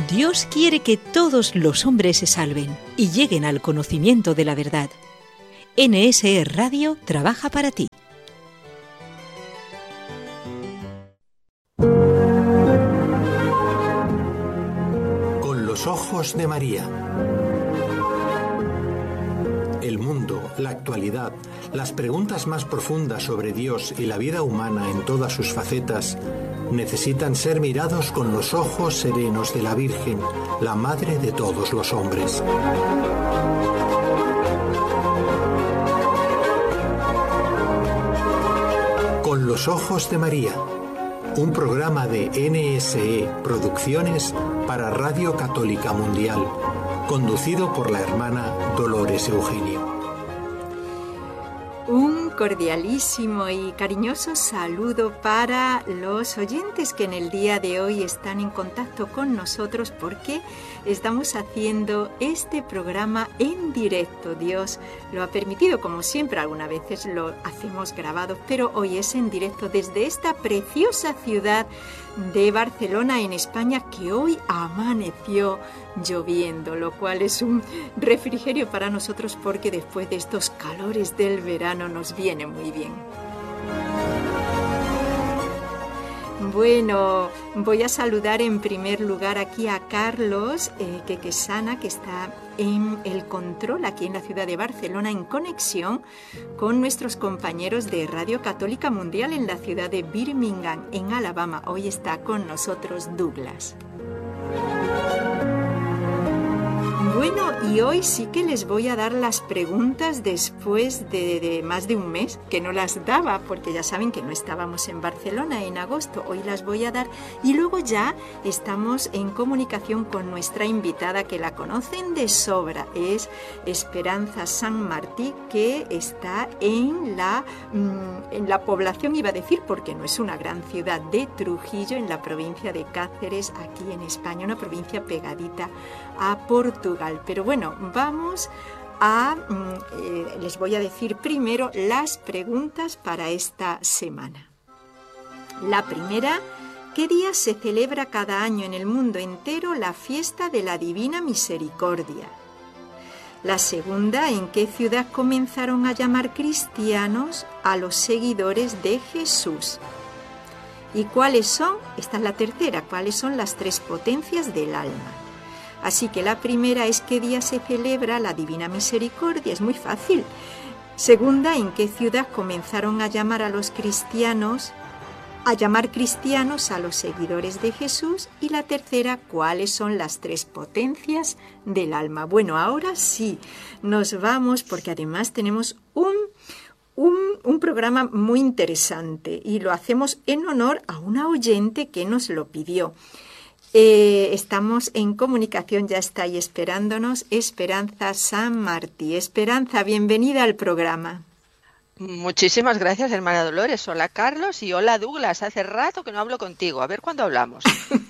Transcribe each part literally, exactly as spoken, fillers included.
Dios quiere que todos los hombres se salven y lleguen al conocimiento de la verdad. N S E Radio trabaja para ti. Con los ojos de María. El mundo, la actualidad, las preguntas más profundas sobre Dios y la vida humana en todas sus facetas necesitan ser mirados con los ojos serenos de la Virgen, la Madre de todos los hombres. Con los ojos de María, un programa de N S E Producciones para Radio Católica Mundial, conducido por la hermana Dolores Eugenio. Un cordialísimo y cariñoso saludo para los oyentes que en el día de hoy están en contacto con nosotros porque estamos haciendo este programa en directo. Dios lo ha permitido, como siempre, algunas veces lo hacemos grabado, pero hoy es en directo desde esta preciosa ciudad de Barcelona, en España, que hoy amaneció lloviendo, lo cual es un refrigerio para nosotros porque después de estos calores del verano nos viene muy bien. Bueno, voy a saludar en primer lugar aquí a Carlos eh, Quequesana, que está en el control aquí en la ciudad de Barcelona, en conexión con nuestros compañeros de Radio Católica Mundial en la ciudad de Birmingham, en Alabama. Hoy está con nosotros Douglas. Bueno, y hoy sí que les voy a dar las preguntas después de, de más de un mes, que no las daba, porque ya saben que no estábamos en Barcelona en agosto. Hoy las voy a dar y luego ya estamos en comunicación con nuestra invitada, que la conocen de sobra. Es Esperanza San Martí, que está en la, en la población, iba a decir, porque no es una gran ciudad, de Trujillo, en la provincia de Cáceres, aquí en España, una provincia pegadita a Portugal. Pero bueno, vamos a... Eh, les voy a decir primero las preguntas para esta semana. La primera: ¿qué día se celebra cada año en el mundo entero la fiesta de la Divina Misericordia? La segunda: ¿en qué ciudad comenzaron a llamar cristianos a los seguidores de Jesús? ¿Y cuáles son? Esta es la tercera. ¿Cuáles son las tres potencias del alma? Así que la primera es ¿qué día se celebra la Divina Misericordia? Es muy fácil. Segunda, ¿en qué ciudad comenzaron a llamar a los cristianos, a llamar cristianos a los seguidores de Jesús? Y la tercera, ¿cuáles son las tres potencias del alma? Bueno, ahora sí, nos vamos porque además tenemos un, un, un programa muy interesante y lo hacemos en honor a una oyente que nos lo pidió. Eh, estamos en comunicación, ya está ahí esperándonos Esperanza San Martí. Esperanza, bienvenida al programa. Muchísimas gracias, hermana Dolores. Hola, Carlos, y hola, Douglas. Hace rato que no hablo contigo. A ver cuándo hablamos.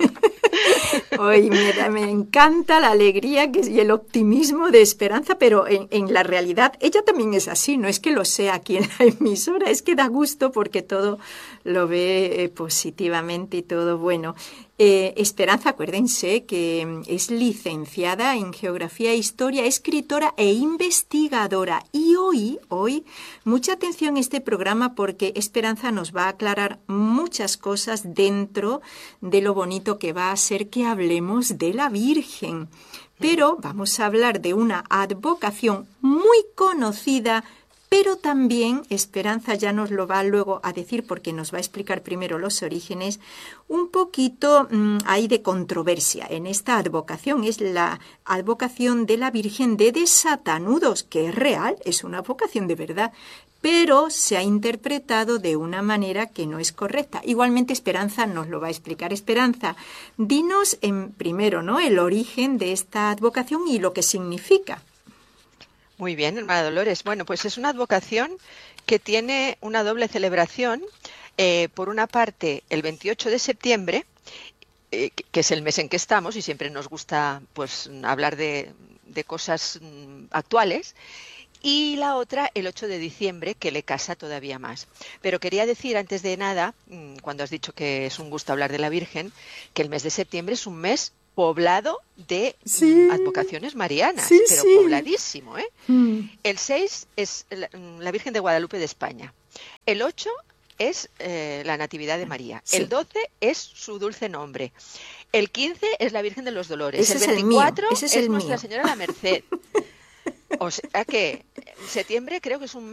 Hoy mira, me encanta la alegría que, y el optimismo de Esperanza, pero en, en la realidad ella también es así. No es que lo sea aquí en la emisora, es que da gusto porque todo lo ve eh, positivamente y todo bueno. Eh, Esperanza, acuérdense que es licenciada en Geografía e Historia, escritora e investigadora. Y hoy, hoy, mucha atención a este programa porque Esperanza nos va a aclarar muchas cosas dentro de lo bonito que va a ser que hablemos de la Virgen. Pero vamos a hablar de una advocación muy conocida, pero también Esperanza ya nos lo va luego a decir porque nos va a explicar primero los orígenes. Un poquito mmm, hay de controversia en esta advocación. Es la advocación de la Virgen de Desatanudos, que es real, es una advocación de verdad, pero se ha interpretado de una manera que no es correcta. Igualmente Esperanza nos lo va a explicar. Esperanza, dinos en primero, ¿no?, el origen de esta advocación y lo que significa. Muy bien, hermana Dolores. Bueno, pues es una advocación que tiene una doble celebración. Eh, por una parte, el veintiocho de septiembre, eh, que es el mes en que estamos, y siempre nos gusta pues hablar de, de cosas mm, actuales, y la otra, el ocho de diciembre, que le casa todavía más. Pero quería decir, antes de nada, cuando has dicho que es un gusto hablar de la Virgen, que el mes de septiembre es un mes poblado de Sí. advocaciones marianas, Sí, pero sí. pobladísimo, ¿eh? Mm. El seis es la, la Virgen de Guadalupe de España. El ocho es eh, la Natividad de María. Sí. El doce es su dulce nombre. El quince es la Virgen de los Dolores. Ese el es el veinticuatro mío, ese es es el Nuestra mío. Señora la Merced. O sea que septiembre creo que es un